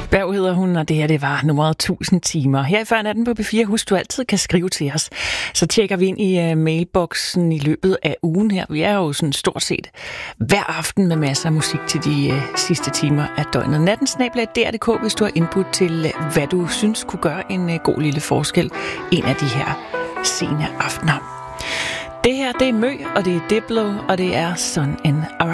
Berg hedder hun, og det her det var nummeret 1000 timer. Her i Før Natten på P4, husk du altid kan skrive til os. Så tjekker vi ind i mailboksen i løbet af ugen her. Vi er jo sådan stort set hver aften med masser af musik til de sidste timer af døgnet. nattensnabel@dr.dk, hvis du har input til, hvad du synes kunne gøre en god lille forskel en af de her sene aftener. Det her, det er Mø, og det er Diplo, og det er Sun in Our